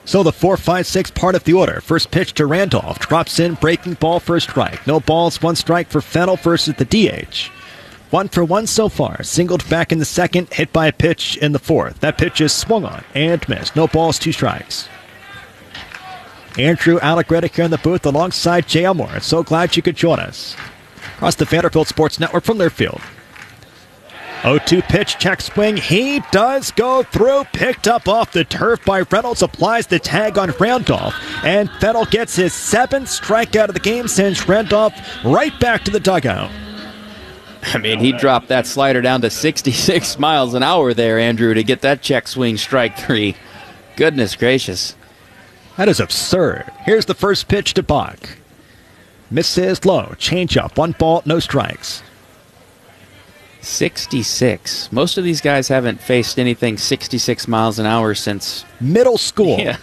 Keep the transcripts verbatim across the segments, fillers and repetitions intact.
So the four five six part of the order. First pitch to Randolph. Drops in, breaking ball for a strike. No balls, one strike for Fennell versus the D H. One for one so far. Singled back in the second, hit by a pitch in the fourth. That pitch is swung on and missed. No balls, two strikes. Andrew Allegretti here in the booth alongside Jay Elmore. So glad you could join us. Across the Vanderbilt Sports Network from Learfield. oh two pitch, check swing. He does go through. Picked up off the turf by Reynolds. Applies the tag on Randolph. And Fennell gets his seventh strikeout of the game. Sends Randolph right back to the dugout. I mean, he dropped that slider down to sixty-six miles an hour there, Andrew, to get that check swing strike three. Goodness gracious. That is absurd. Here's the first pitch to Bach. Misses low. Change up. One ball, no strikes. sixty-six. Most of these guys haven't faced anything sixty-six miles an hour since middle school. Yeah.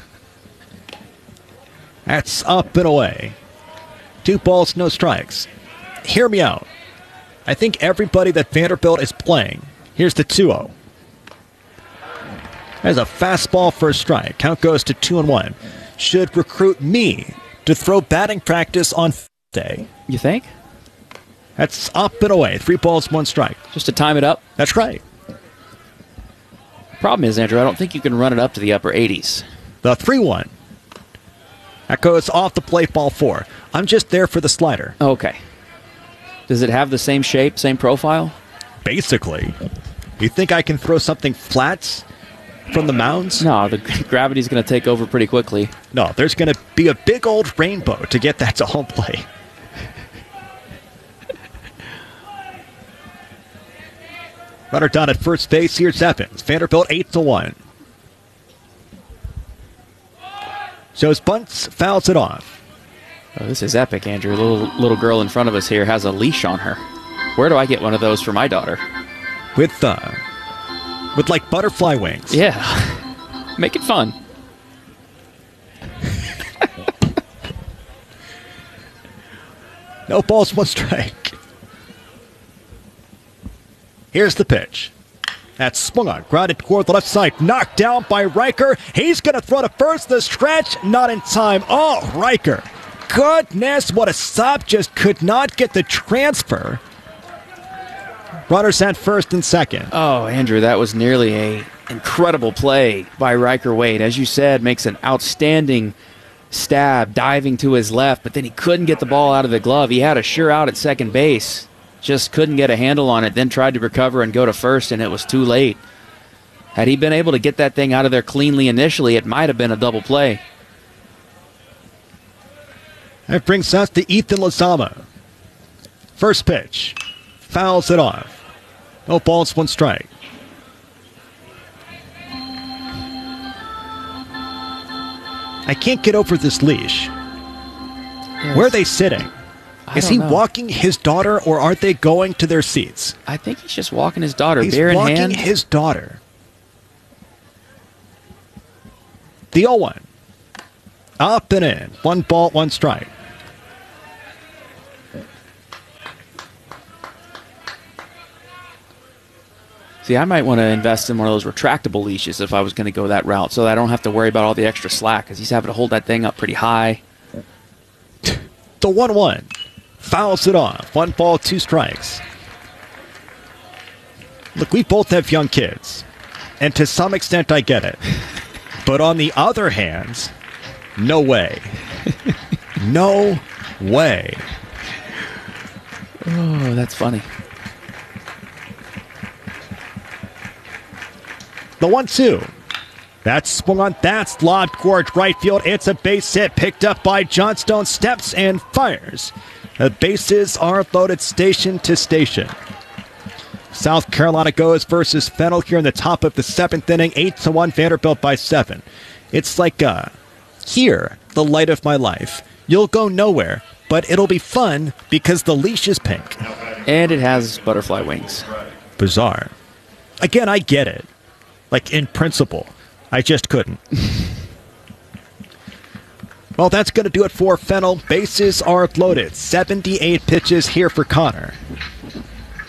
That's up and away. Two balls, no strikes. Hear me out. I think everybody that Vanderbilt is playing. Here's the two oh. There's a fastball for a strike. Count goes to two and one. Should recruit me to throw batting practice on day. You think? That's up and away. Three balls, one strike. Just to time it up? That's right. Problem is, Andrew, I don't think you can run it up to the upper eighties. The three one. That goes off the plate, ball four. I'm just there for the slider. Okay. Does it have the same shape, same profile? Basically. You think I can throw something flat from the mounds? No, the gravity's going to take over pretty quickly. No, there's going to be a big old rainbow to get that to home plate. Runner down at first base. Here's Evans. Vanderbilt eight to one. Shows bunts, fouls it off. Oh, this is epic, Andrew. The little, little girl in front of us here has a leash on her. Where do I get one of those for my daughter? With, uh, with like butterfly wings. Yeah. Make it fun. No balls, one strike. Here's the pitch. That's swung on, grounded toward the left side, knocked down by Riker. He's going to throw to first. The stretch, not in time. Oh, Riker. Goodness, what a stop. Just could not get the transfer. Runners at first and second. Oh, Andrew, that was nearly a incredible play by Riker Wade. As you said, makes an outstanding stab, diving to his left, but then he couldn't get the ball out of the glove. He had a sure out at second base. Just couldn't get a handle on it, then tried to recover and go to first, and it was too late. Had he been able to get that thing out of there cleanly initially, it might have been a double play. That brings us to Ethan Lozama. First pitch. Fouls it off. No balls, one strike. I can't get over this leash. Yes. Where are they sitting? I Is he know. walking his daughter, or are they going to their seats? I think he's just walking his daughter, He's beer in walking hand. his daughter. The oh one. Up and in. One ball, one strike. See, I might want to invest in one of those retractable leashes if I was going to go that route, so that I don't have to worry about all the extra slack, because he's having to hold that thing up pretty high. The one one. Fouls it off. One ball, two strikes. Look, we both have young kids, and to some extent I get it. But on the other hand, no way. No way. Oh, that's funny. The one two. That's swung on. That's lobbed towards right field. It's a base hit picked up by Johnstone. Steps and fires. The bases are loaded station to station. South Carolina goes versus Fennell here in the top of the seventh inning. eight to one Vanderbilt by seven. It's like, uh, here, the light of my life. You'll go nowhere, but it'll be fun because the leash is pink. And it has butterfly wings. Bizarre. Again, I get it. Like, in principle. I just couldn't. Well, that's going to do it for Fennell. Bases are loaded. seventy-eight pitches here for Connor.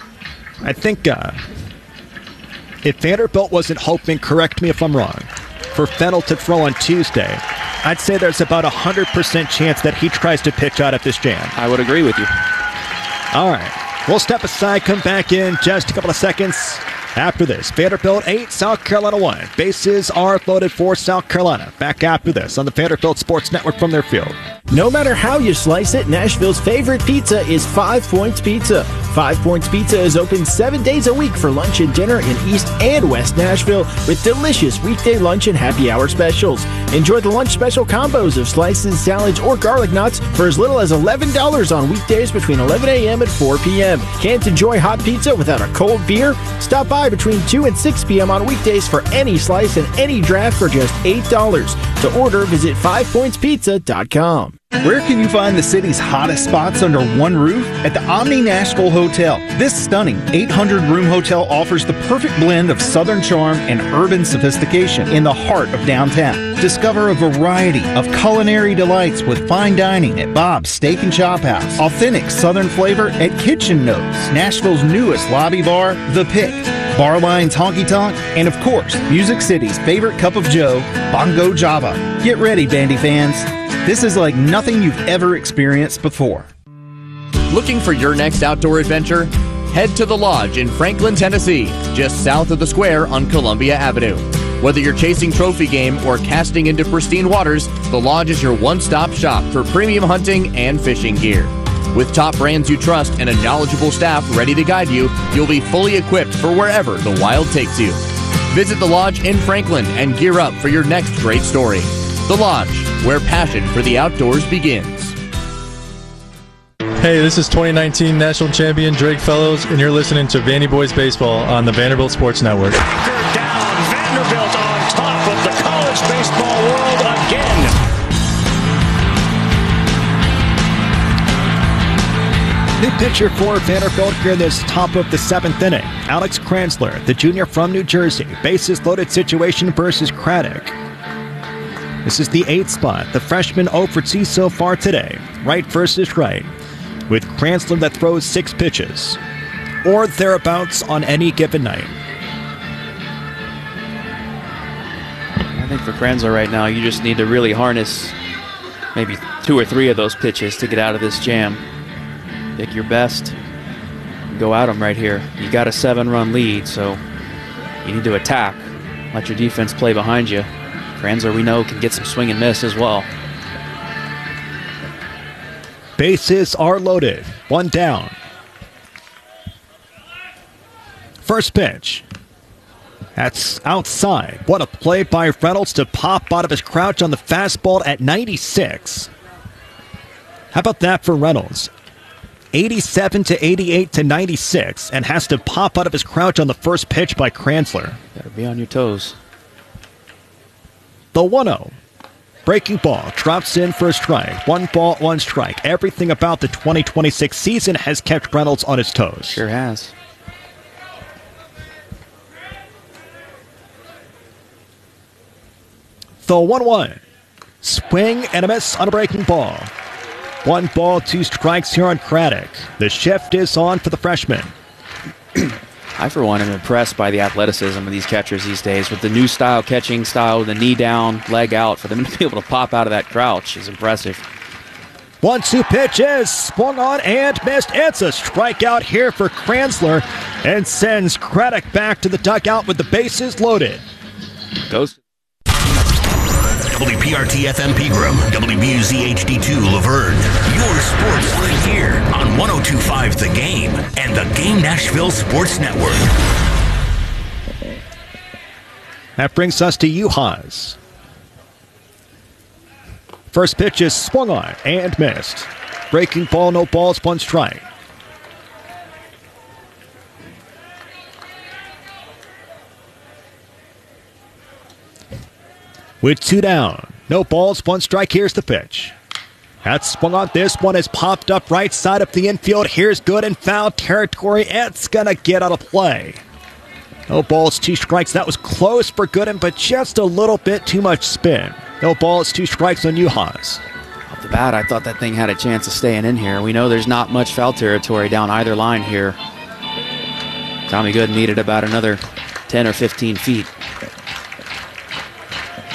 I think uh, if Vanderbilt wasn't hoping, correct me if I'm wrong, for Fennell to throw on Tuesday, I'd say there's about a one hundred percent chance that he tries to pitch out of this jam. I would agree with you. All right. We'll step aside, come back in just a couple of seconds. After this, Vanderbilt eight, South Carolina one. Bases are loaded for South Carolina. Back after this on the Vanderbilt Sports Network from their field. No matter how you slice it, Nashville's favorite pizza is Five Points Pizza. Five Points Pizza is open seven days a week for lunch and dinner in East and West Nashville with delicious weekday lunch and happy hour specials. Enjoy the lunch special combos of slices, salads, or garlic knots for as little as eleven dollars on weekdays between eleven a.m. and four p.m. Can't enjoy hot pizza without a cold beer? Stop by between two and six p.m. on weekdays for any slice and any draft for just eight dollars. To order, visit five points pizza dot com. Where can you find the city's hottest spots under one roof? At the Omni Nashville Hotel. This stunning eight hundred room hotel offers the perfect blend of southern charm and urban sophistication in the heart of downtown. Discover a variety of culinary delights with fine dining at Bob's Steak and Chop House, authentic southern flavor at Kitchen Notes, Nashville's newest lobby bar, The Pick, Barline's Honky Tonk, and of course, Music City's favorite cup of joe, Bongo Java. Get ready, Bandy fans. This is like nothing you've ever experienced before. Looking for your next outdoor adventure? Head to The Lodge in Franklin, Tennessee, just south of the square on Columbia Avenue. Whether you're chasing trophy game or casting into pristine waters, The Lodge is your one-stop shop for premium hunting and fishing gear. With top brands you trust and a knowledgeable staff ready to guide you, you'll be fully equipped for wherever the wild takes you. Visit The Lodge in Franklin and gear up for your next great story. The Lodge, where passion for the outdoors begins. Hey, this is twenty nineteen National Champion Drake Fellows, and you're listening to Vandy Boys Baseball on the Vanderbilt Sports Network. Anchor down, Vanderbilt on top of the college baseball world again. New pitcher for Vanderbilt here in this top of the seventh inning. Alex Kranzler, the junior from New Jersey. Bases loaded situation versus Craddock. This is the eighth spot. The freshman oh for two so far today. Right versus right. With Kranzler that throws six pitches. Or thereabouts on any given night. I think for Kranzler right now, you just need to really harness maybe two or three of those pitches to get out of this jam. Pick your best. Go at them right here. You got a seven-run lead, so you need to attack. Let your defense play behind you. Kranzler, we know, can get some swing and miss as well. Bases are loaded. One down. First pitch. That's outside. What a play by Reynolds to pop out of his crouch on the fastball at ninety-six. How about that for Reynolds? eighty-seven to eighty-eight to ninety-six, and has to pop out of his crouch on the first pitch by Kranzler. Gotta be on your toes. The one oh. Breaking ball. Drops in for a strike. One ball, one strike. Everything about the twenty twenty-six season has kept Reynolds on his toes. Sure has. The one one. Swing and a miss on a breaking ball. One ball, two strikes here on Craddock. The shift is on for the freshman. I, for one, am impressed by the athleticism of these catchers these days. With the new style catching style, the knee down, leg out, for them to be able to pop out of that crouch is impressive. One two pitches, swung on and missed. It's a strikeout here for Kranzler and sends Craddock back to the dugout with the bases loaded. Goes. W P R T F M Pegram, W B U Z H D two Laverne. Your sports right here on one oh two point five The Game and the Game Nashville Sports Network. That brings us to U Haas. First pitch is swung on and missed. Breaking ball, no balls, one strike. With two down, no balls, one strike, here's the pitch. That's swung on. This one is popped up right side of the infield. Here's good in foul territory. It's going to get out of play. No balls, two strikes. That was close for Gooden, but just a little bit too much spin. No balls, two strikes on U Haas. Off the bat, I thought that thing had a chance of staying in here. We know there's not much foul territory down either line here. Tommy Gooden needed about another ten or fifteen feet.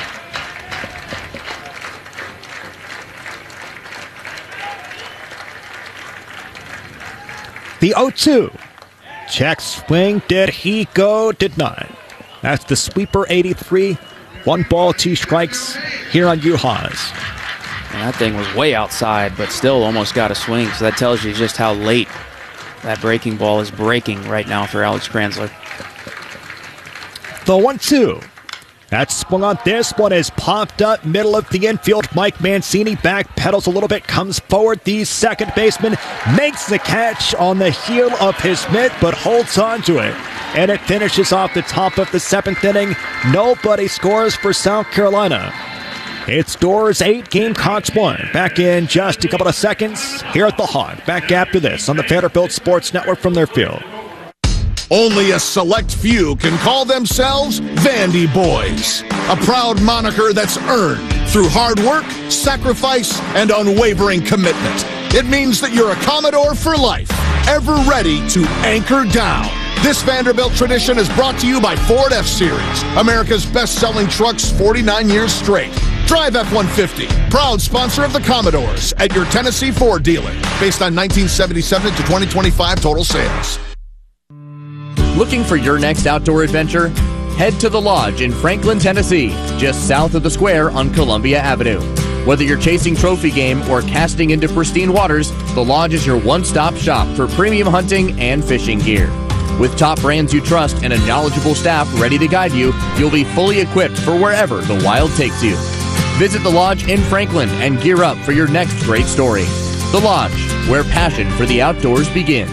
The oh two. Check swing. Did he go? Did not. That's the sweeper eighty-three. One ball, two strikes here on U Haas. And that thing was way outside, but still almost got a swing. So that tells you just how late that breaking ball is breaking right now for Alex Kranzler. The one two. That swung on. This one is popped up middle of the infield. Mike Mancini back pedals a little bit, comes forward. The second baseman makes the catch on the heel of his mitt, but holds on to it. And it finishes off the top of the seventh inning. Nobody scores for South Carolina. It's Doors eight, Gamecocks one. Back in just a couple of seconds here at the Hog. Back after this on the Vanderbilt Sports Network from their field. Only a select few can call themselves Vandy Boys, a proud moniker that's earned through hard work, sacrifice, and unwavering commitment. It means that you're a Commodore for life, ever ready to anchor down. This Vanderbilt tradition is brought to you by Ford F-Series, America's best-selling trucks forty-nine years straight. Drive F one fifty, proud sponsor of the Commodores at your Tennessee Ford dealer, based on nineteen seventy-seven to twenty twenty-five total sales. Looking for your next outdoor adventure? Head to The Lodge in Franklin, Tennessee, just south of the square on Columbia Avenue. Whether you're chasing trophy game or casting into pristine waters, The Lodge is your one-stop shop for premium hunting and fishing gear. With top brands you trust and a knowledgeable staff ready to guide you, you'll be fully equipped for wherever the wild takes you. Visit The Lodge in Franklin and gear up for your next great story. The Lodge, where passion for the outdoors begins.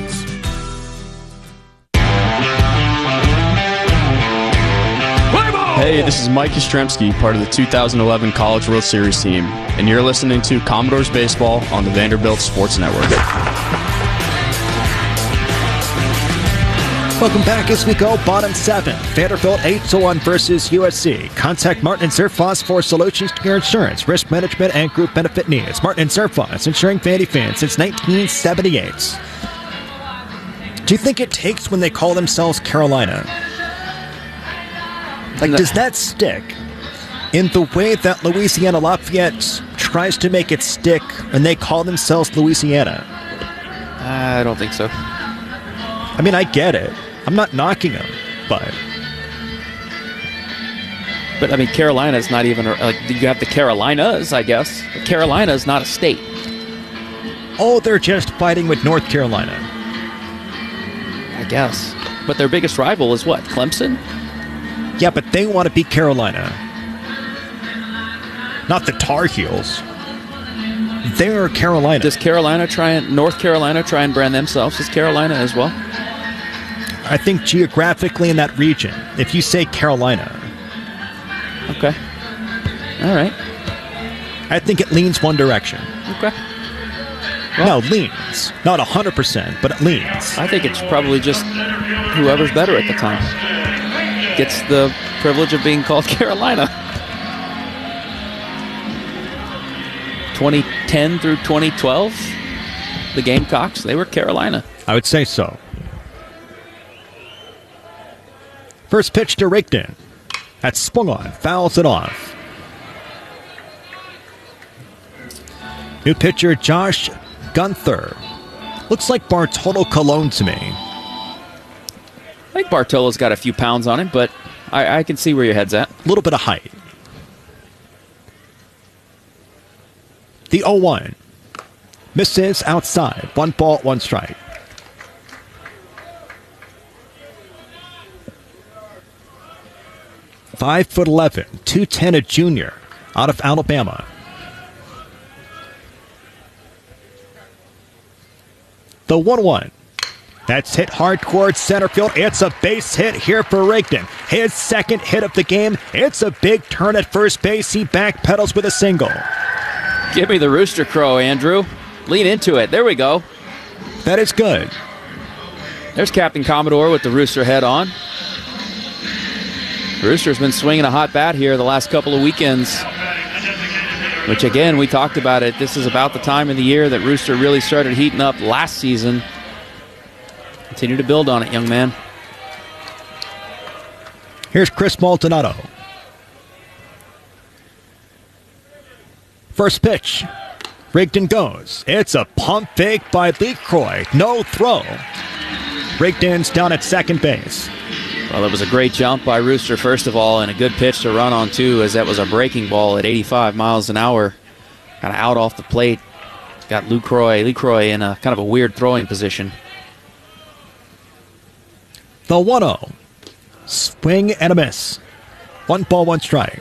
Hey, this is Mike Yastrzemski, part of the two thousand eleven College World Series team, and you're listening to Commodores Baseball on the Vanderbilt Sports Network. Welcome back as we go bottom seven. Vanderbilt eight to one versus U S C. Contact Martin and Zerfos for solutions to your insurance, risk management, and group benefit needs. Martin and Zerfos, insuring Vandy fans since nineteen seventy-eight. Do you think it takes when they call themselves Carolina? Like, does that stick in the way that Louisiana Lafayette tries to make it stick and they call themselves Louisiana? I don't think so. I mean, I get it. I'm not knocking them, but... But, I mean, Carolina's not even... Like, you have the Carolinas, I guess. But Carolina's not a state. Oh, they're just fighting with North Carolina. I guess. But their biggest rival is what? Clemson? Yeah, but they want to beat Carolina. Not the Tar Heels. They're Carolina. Does Carolina try and North Carolina try and brand themselves as Carolina as well? I think geographically in that region, if you say Carolina. Okay. All right. I think it leans one direction. Okay. Well, no, leans. Not one hundred percent, but it leans. I think it's probably just whoever's better at the time gets the privilege of being called Carolina. twenty ten through twenty twelve, the Gamecocks, they were Carolina. I would say so. First pitch to Rigdon. That's swung on, fouls it off. New pitcher Josh Gunther. Looks like Bartolo Colon to me. I think Bartolo's got a few pounds on him, but I, I can see where your head's at. A little bit of height. The oh one. Misses outside. One ball, one strike. Five foot eleven, two ten, a junior out of Alabama. The one one. That's hit hard towards center field. It's a base hit here for Rigdon. His second hit of the game. It's a big turn at first base. He backpedals with a single. Give me the rooster crow, Andrew. Lean into it. There we go. That is good. There's Captain Commodore with the rooster head on. Rooster's been swinging a hot bat here the last couple of weekends. Which, again, we talked about it. This is about the time of the year that Rooster really started heating up last season. Continue to build on it, young man. Here's Chris Maldonado. First pitch. Rigdon goes. It's a pump fake by Lee Croy. No throw. Rigdon's down at second base. Well, it was a great jump by Rooster, first of all, and a good pitch to run on, too, as that was a breaking ball at eighty-five miles an hour. Kind of out off the plate. Got Lucroy, Lucroy in a kind of a weird throwing position. The one oh. Swing and a miss. One ball, one strike.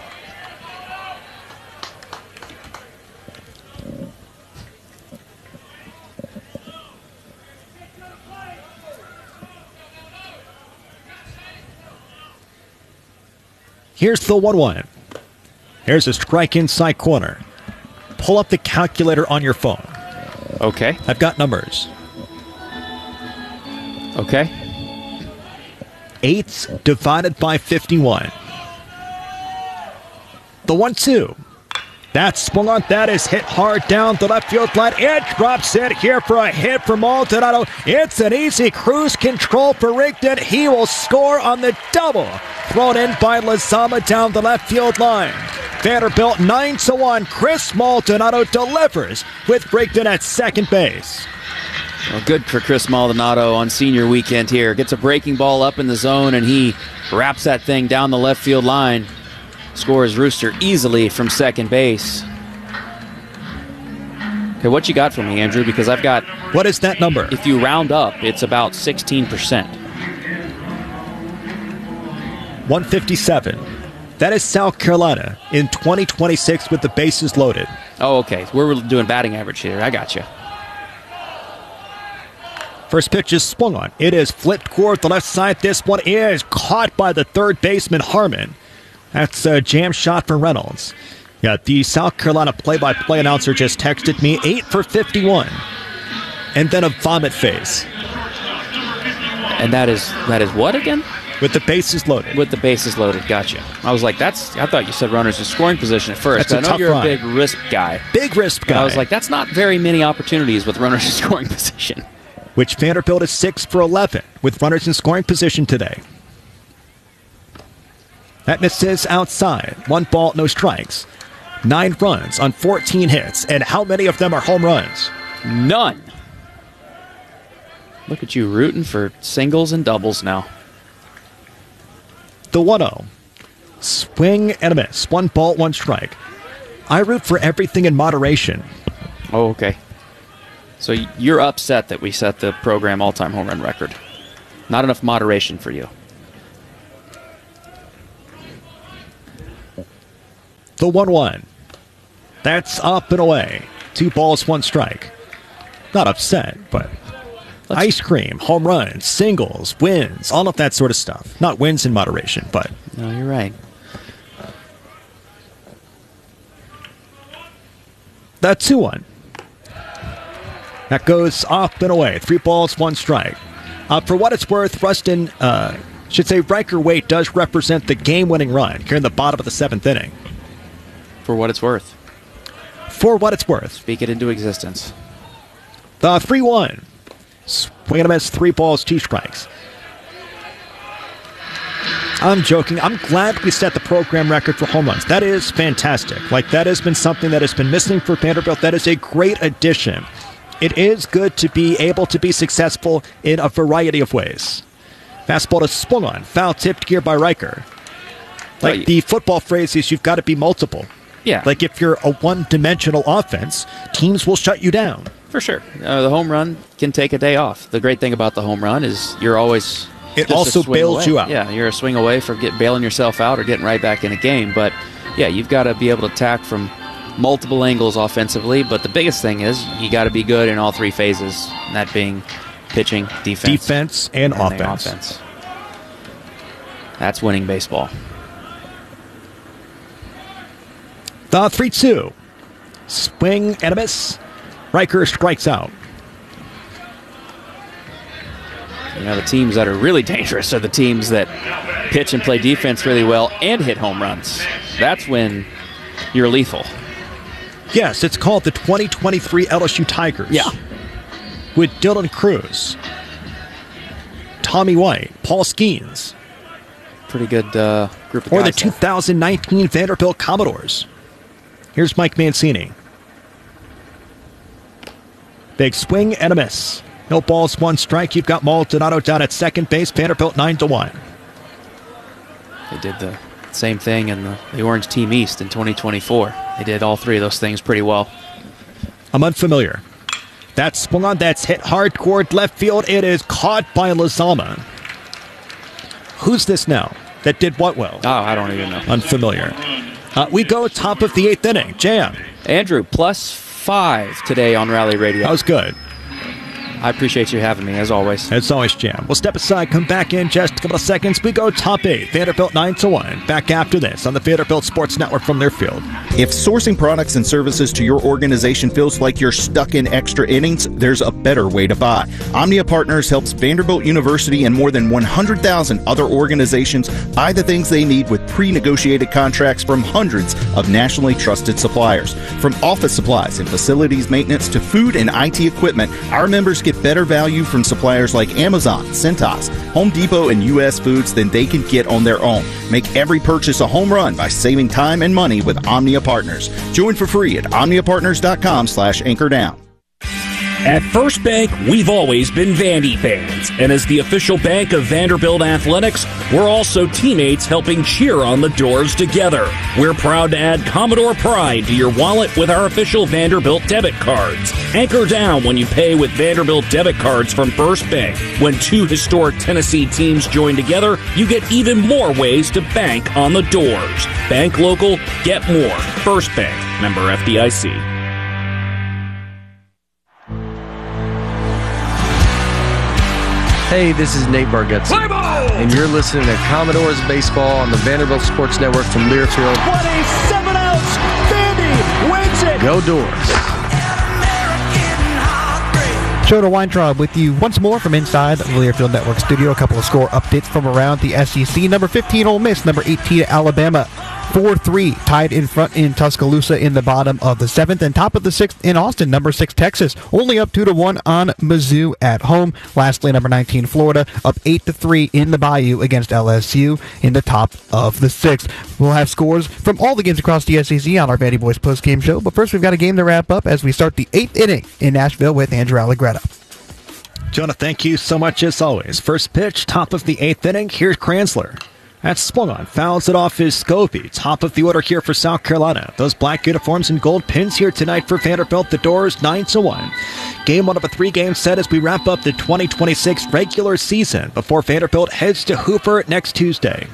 Here's the one one. Here's a strike inside corner. Pull up the calculator on your phone. Okay. I've got numbers. Okay. eight divided by fifty-one. The one two. That's swung on. That is hit hard down the left field line. It drops it here for a hit from Maldonado. It's an easy cruise control for Rigdon. He will score on the double. Thrown in by Lizama down the left field line. Vanderbilt nine to one. Chris Maldonado delivers with Rigdon at second base. Well, good for Chris Maldonado on senior weekend here. Gets a breaking ball up in the zone, and he wraps that thing down the left field line. Scores Rooster easily from second base. Okay, what you got for me, Andrew? Because I've got... What is that number? If you round up, it's about sixteen percent. one fifty-seven. That is South Carolina in twenty twenty-six with the bases loaded. Oh, okay. We're doing batting average here. I got you. First pitch is swung on. It is flipped toward the left side. This one is caught by the third baseman, Harmon. That's a jam shot for Reynolds. Yeah, the South Carolina play-by-play announcer just texted me eight for fifty-one. And then a vomit face. And that is that is what again? With the bases loaded. With the bases loaded, gotcha. I was like, that's. I thought you said runners in scoring position at first. That's a I know tough you're run. a big risk guy. Big risk But guy. I was like, that's not very many opportunities with runners in scoring position. Which Vanderbilt is six for eleven with runners in scoring position today. That misses outside. One ball, no strikes. Nine runs on fourteen hits. And how many of them are home runs? None. Look at you rooting for singles and doubles now. The one oh. Swing and a miss. One ball, one strike. I root for everything in moderation. Oh, okay. So you're upset that we set the program all-time home run record. Not enough moderation for you. The one one. That's up and away. Two balls, one strike. Not upset, but Let's ice cream, home runs, singles, wins, all of that sort of stuff. Not wins in moderation, but... No, you're right. The two one. That goes up and away. Three balls, one strike. Uh, for what it's worth, Rustin, uh, should say Riker Waite does represent the game-winning run here in the bottom of the seventh inning. For what it's worth. For what it's worth. Speak it into existence. The three one. Swing and a miss, three balls, two strikes. I'm joking. I'm glad we set the program record for home runs. That is fantastic. Like, that has been something that has been missing for Vanderbilt. That is a great addition. It is good to be able to be successful in a variety of ways. Fastball is swung on. Foul tipped here by Riker. Like, the football phrase is you've got to be multiple. Yeah. Like, if you're a one-dimensional offense, teams will shut you down. For sure. Uh, the home run can take a day off. The great thing about the home run is you're always... It also bails away. you out. Yeah, you're a swing away from get, bailing yourself out or getting right back in a game. But, yeah, you've got to be able to attack from multiple angles offensively. But the biggest thing is you got to be good in all three phases, and that being pitching, defense. Defense and, and offense. offense. That's winning baseball. The three two. Swing and a miss. Riker strikes out. You know, the teams that are really dangerous are the teams that pitch and play defense really well and hit home runs. That's when you're lethal. Yes, it's called the twenty twenty-three L S U Tigers. Yeah. With Dylan Cruz, Tommy White, Paul Skeens. Pretty good uh, group of or guys. Or the two thousand nineteen there. Vanderbilt Commodores. Here's Mike Mancini. Big swing and a miss. No balls, one strike. You've got Maldonado down at second base. Vanderbilt nine to one. They did the same thing in the, the Orange Team East in twenty twenty-four. They did all three of those things pretty well. I'm unfamiliar. That's swung on. That's hit hard toward left field. It is caught by Lizama. Who's this now? That did what well? Oh, I don't even know. Unfamiliar. Uh, we go top of the eighth inning. Jam. Andrew, plus five today on Rally Radio. That was good. I appreciate you having me, as always. As always, Jam. We'll step aside, come back in just a couple of seconds. We go top eight. Vanderbilt nine to one. Back after this on the Vanderbilt Sports Network from Learfield. If sourcing products and services to your organization feels like you're stuck in extra innings, there's a better way to buy. Omnia Partners helps Vanderbilt University and more than one hundred thousand other organizations buy the things they need with pre-negotiated contracts from hundreds of nationally trusted suppliers. From office supplies and facilities maintenance to food and I T equipment, our members get better value from suppliers like Amazon, Cintas, Home Depot, and U S Foods than they can get on their own. Make every purchase a home run by saving time and money with Omnia Partners. Join for free at omniapartners.com slash anchor down. At First Bank, we've always been Vandy fans, and as the official bank of Vanderbilt Athletics, we're also teammates helping cheer on the Doors together. We're proud to add Commodore Pride to your wallet with our official Vanderbilt debit cards. Anchor down when you pay with Vanderbilt debit cards from First Bank. When two historic Tennessee teams join together, you get even more ways to bank on the Doors. Bank local, get more. First Bank, member F D I C. Hey, this is Nate Bargatze, and you're listening to Commodores Baseball on the Vanderbilt Sports Network from Learfield. twenty-seven outs, Vandy wins it! Go Doors! Shota Weintraub with you once more from inside the Learfield Network studio. A couple of score updates from around the S E C. Number fifteen, Ole Miss. Number eighteen, Alabama. four three, tied in front in Tuscaloosa in the bottom of the seventh. And top of the sixth in Austin, number six, Texas. Only up two to one on Mizzou at home. Lastly, number nineteen, Florida, up eight to three in the Bayou against L S U in the top of the sixth. We'll have scores from all the games across the S E C on our Vandy Boys postgame show. But first, we've got a game to wrap up as we start the eighth inning in Nashville with Andrew Allegretta. Jonah, thank you so much as always. First pitch, top of the eighth inning. Here's Kranzler. That's swung on. Fouls it off his Scobie. Top of the order here for South Carolina. Those black uniforms and gold pins here tonight for Vanderbilt. The Doors nine to one. Game one of a three-game set as we wrap up the twenty twenty-six regular season before Vanderbilt heads to Hoover next Tuesday.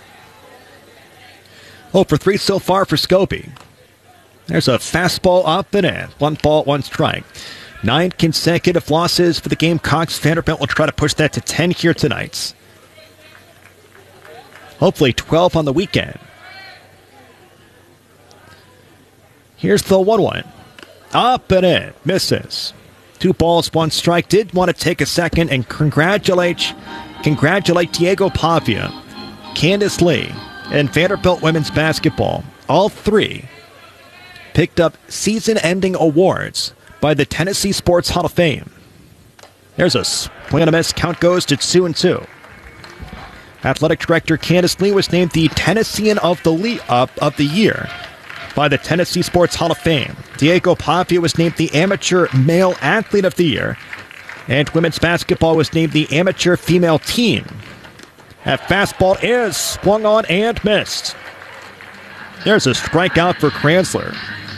Oh, for three so far for Scobie. There's a fastball up and in. One ball, one strike. Nine consecutive losses for the Gamecocks. Vanderbilt will try to push that to ten here tonight. Hopefully twelve on the weekend. Here's the one one. Up and in. Misses. Two balls, one strike. Did want to take a second and congratulate, congratulate Diego Pavia, Candace Lee, and Vanderbilt women's basketball. All three picked up season-ending awards by the Tennessee Sports Hall of Fame. There's a swing and a miss. Count goes to two and two. Athletic Director Candace Lee was named the Tennessean of the Le- uh, of the Year by the Tennessee Sports Hall of Fame. Diego Pavia was named the Amateur Male Athlete of the Year, and women's basketball was named the Amateur Female Team. That fastball is swung on and missed. There's a strikeout for Kranzler.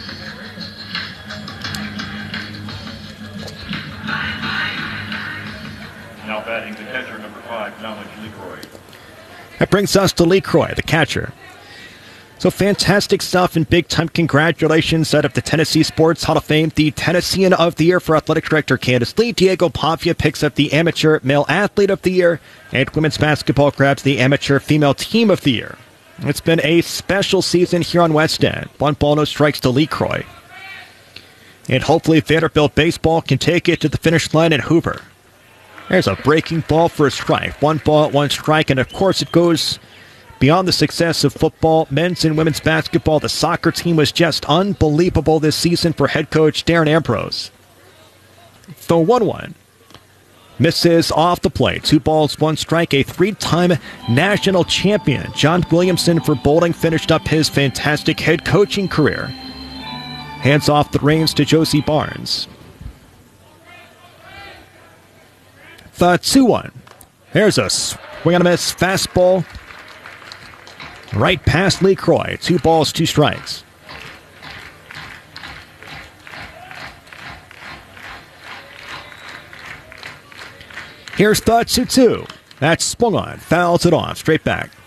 Now batting the catcher, number five, Knowledge LeCroy. That brings us to LeCroy, the catcher. So fantastic stuff and big-time congratulations out of the Tennessee Sports Hall of Fame. The Tennessean of the Year for Athletic Director Candace Lee. Diego Pavia picks up the Amateur Male Athlete of the Year, and women's basketball grabs the Amateur Female Team of the Year. It's been a special season here on West End. One ball, no strikes to LeCroy. And hopefully Vanderbilt baseball can take it to the finish line in Hoover. There's a breaking ball for a strike. One ball, one strike, and of course it goes beyond the success of football, men's and women's basketball. The soccer team was just unbelievable this season for head coach Darren Ambrose. The one one misses off the plate. Two balls, one strike. A three-time national champion, John Williamson for bowling, finished up his fantastic head coaching career. Hands off the reins to Josie Barnes. the two one. Here's a swing and a miss fastball. Right past Lee Croy. Two balls, two strikes. Here's the two two. That's swung on. Fouls it off. Straight back.